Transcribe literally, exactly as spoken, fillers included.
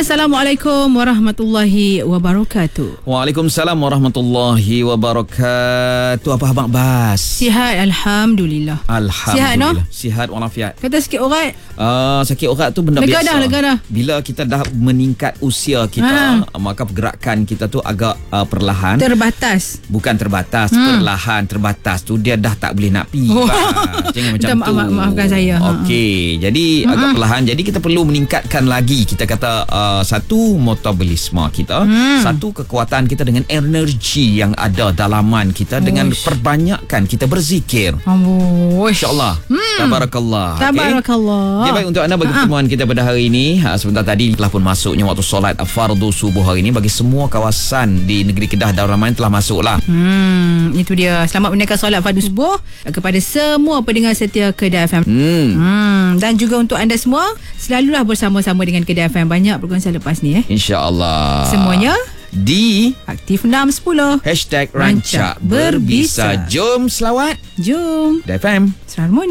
Assalamualaikum warahmatullahi wabarakatuh. Waalaikumsalam warahmatullahi wabarakatuh. Apa Abang Bas? Sihat, Alhamdulillah. Alhamdulillah. Sihat, no? Sihat walafiat. Kata sikit urat. Uh, sakit urat tu benda lega biasa. Dah, lega dah. Bila kita dah meningkat usia kita, ha. maka pergerakan kita tu agak uh, perlahan. Terbatas. Bukan terbatas, hmm. perlahan, terbatas tu dia dah tak boleh nak pi. Oh. Jangan macam ma- tu. ma- maafkan saya. Okey, jadi hmm. agak perlahan. Jadi kita perlu meningkatkan lagi. Kita kata uh, satu metabolisme kita, hmm. satu kekuatan kita dengan energi yang ada dalaman kita. Uish. Dengan perbanyakkan kita berzikir. Uish. InsyaAllah. Hmm. Tabarakallah. Tabarakallah. Okay? Okay, baik, untuk anda bagi pertemuan kita pada hari ini, ha, sebentar tadi telah pun masuknya waktu solat fardu subuh hari ini bagi semua kawasan di negeri Kedah dan Ramayan telah masuk lah. Hmm, itu dia. Selamat menunaikan solat fardu subuh kepada semua pendengar setia Kedah F M. Hmm. Hmm, dan juga untuk anda semua, selalulah bersama-sama dengan Kedah F M. Banyak perkongsian lepas ni eh. InsyaAllah. Semuanya di Aktif enam sepuluh Hashtag Rancak Berbisa. Jom selawat. Jom Kedah F M. Serharmoni.